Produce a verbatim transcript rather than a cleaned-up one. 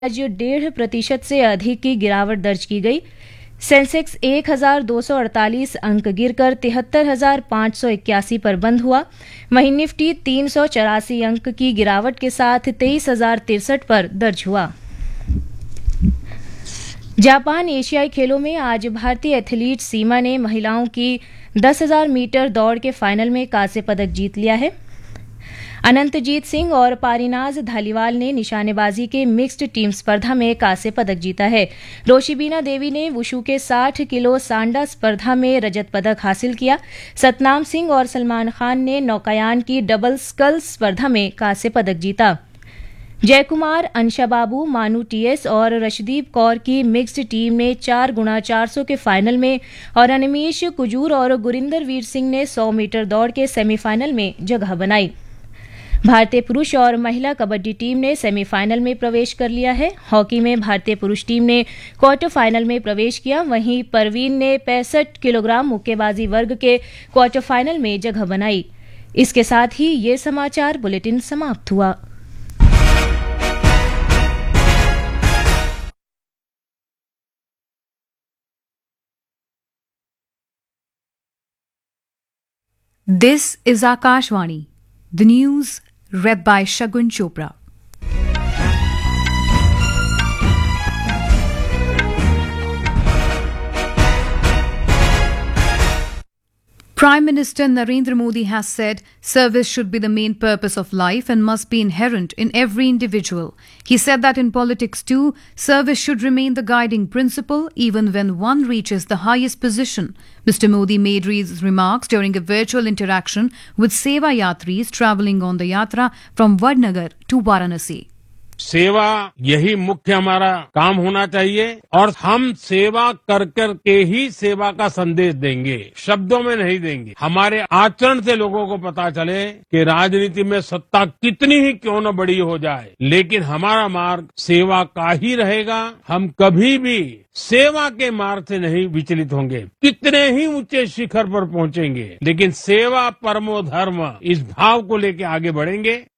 आज डेढ़ प्रतिशत से अधिक की गिरावट दर्ज की गई। सेंसेक्स एक हजार दो सौ अड़तालीस अंक गिरकर तिहत्तर हजार पांच सौ इक्यासी पर बंद हुआ। वहीं निफ्टी तीन सौ चौरासी अंक की गिरावट के साथ तेईस हजार तिरसठ पर दर्ज हुआ। जापान एशियाई खेलों में आज भारतीय एथलीट सीमा ने महिलाओं की दस हजार मीटर दौड़ के फाइनल में कांस्य पदक जीत लिया है। अनंतजीत सिंह और पारीनाज धालीवाल ने निशानेबाजी के मिक्स्ड टीम स्पर्धा में कांस्य पदक जीता है। रोशिबीना देवी ने वुशु के साठ किलो सांडा स्पर्धा में रजत पदक हासिल किया। सतनाम सिंह और सलमान खान ने नौकायान की डबल स्कल स्पर्धा में कांस्य पदक जीता। जयकुमार, अंशा बाबू, मानू टीएस और रशदीप कौर की मिक्स्ड टीम ने चार गुणा चार सौ के फाइनल में और अनिमेश कुजूर और गुरिंदर वीर सिंह ने सौ मीटर दौड़ के सेमीफाइनल में जगह बनाई। भारतीय पुरुष और महिला कबड्डी टीम ने सेमीफाइनल में प्रवेश कर लिया है। हॉकी में भारतीय पुरुष टीम ने क्वार्टर फाइनल में प्रवेश किया। वहीं परवीन ने पैंसठ किलोग्राम मुक्केबाजी वर्ग के क्वार्टर फाइनल में जगह बनाई। इसके साथ ही ये समाचार बुलेटिन समाप्त हुआ। This is Akashvani, the news read by Shagun Chopra. Prime Minister Narendra Modi has said service should be the main purpose of life and must be inherent in every individual. He said that in politics too, service should remain the guiding principle even when one reaches the highest position. Mister Modi made these remarks during a virtual interaction with Seva Yatris travelling on the Yatra from Vadnagar to Varanasi. सेवा यही मुख्य हमारा काम होना चाहिए और हम सेवा कर कर के ही सेवा का संदेश देंगे, शब्दों में नहीं देंगे। हमारे आचरण से लोगों को पता चले कि राजनीति में सत्ता कितनी ही क्यों न बड़ी हो जाए, लेकिन हमारा मार्ग सेवा का ही रहेगा। हम कभी भी सेवा के मार्ग से नहीं विचलित होंगे। कितने ही ऊंचे शिखर पर पहुंचेंगे, लेकिन सेवा परमो धर्म इस भाव को लेकर आगे बढ़ेंगे